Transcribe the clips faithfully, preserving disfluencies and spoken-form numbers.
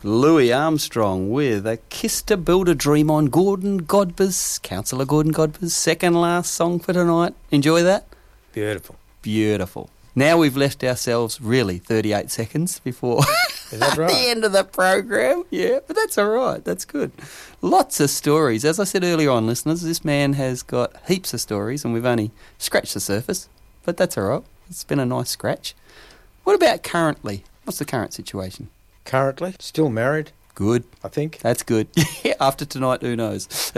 Louis Armstrong with A Kiss to Build a Dream on Gordon Godber's, Councillor Gordon Godber's second last song for tonight. Enjoy that? Beautiful. Beautiful. Now we've left ourselves really thirty-eight seconds before Is that right? the end of the program. Yeah, but that's all right. That's good. Lots of stories. As I said earlier on, listeners, this man has got heaps of stories and we've only scratched the surface, but that's all right. It's been a nice scratch. What about currently? What's the current situation? Currently, still married. Good. I think. That's good. After tonight, who knows?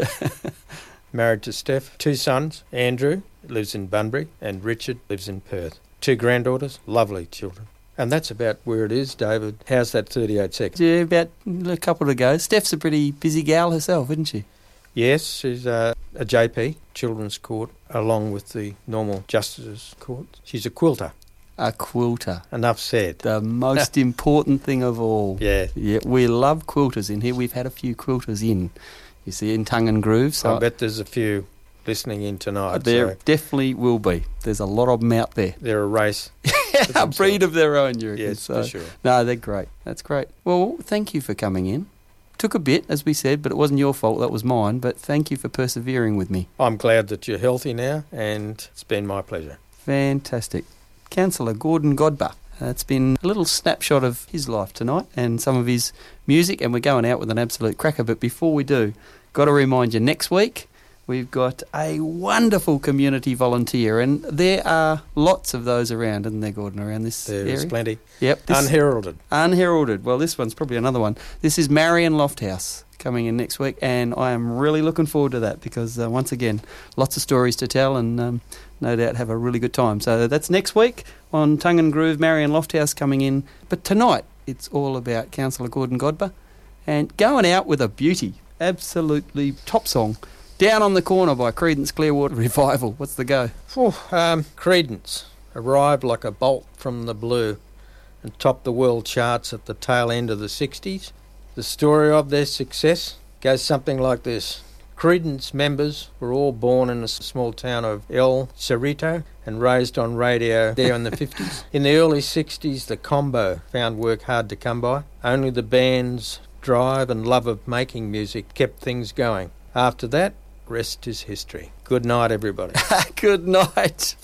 Married to Steph. Two sons. Andrew lives in Bunbury and Richard lives in Perth. Two granddaughters. Lovely children. And that's about where it is, David. How's that thirty-eight seconds? Yeah, about a couple to go. Steph's a pretty busy gal herself, isn't she? Yes, she's uh, a J P, Children's Court, along with the normal Justices Court. She's a quilter. A quilter. Enough said. The most important thing of all. Yeah. Yeah, we love quilters in here. We've had a few quilters in, you see, in Tongue and Groove. So I bet there's a few listening in tonight. There so definitely will be. There's a lot of them out there. they're a race. A breed of their own, you reckon. Yes, so, for sure. No, they're great. That's great. Well, thank you for coming in. Took a bit, as we said, but it wasn't your fault. That was mine. But thank you for persevering with me. I'm glad that you're healthy now, and it's been my pleasure. Fantastic. Councillor Gordon Godber. It's been a little snapshot of his life tonight and some of his music, and we're going out with an absolute cracker. But before we do, got to remind you, next week we've got a wonderful community volunteer, and there are lots of those around, isn't there, Gordon, around this There area? is plenty. Yep. This, Unheralded. Unheralded. Well, this one's probably another one. This is Marion Lofthouse coming in next week, and I am really looking forward to that because, uh, once again, lots of stories to tell and um, no doubt have a really good time. So that's next week on Tongue and Groove, Marion Lofthouse coming in. But tonight, it's all about Councillor Gordon Godber and going out with a beauty. Absolutely top song. Down on the Corner by Creedence Clearwater Revival. What's the go? Whew, um, Creedence arrived like a bolt from the blue and topped the world charts at the tail end of the sixties. The story of their success goes something like this. Creedence members were all born in the small town of El Cerrito and raised on radio there in the fifties. In the early sixties, the combo found work hard to come by. Only the band's drive and love of making music kept things going. After that, rest is history. Good night, everybody. Good night.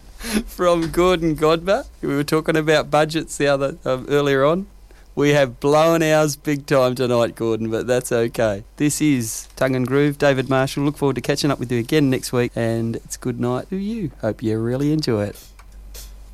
From Gordon Godber. We were talking about budgets the other um, earlier on. We have blown ours big time tonight, Gordon, but that's okay. This is Tongue and Groove. David Marshall. Look forward to catching up with you again next week, and it's good night to you. Hope you really enjoy it.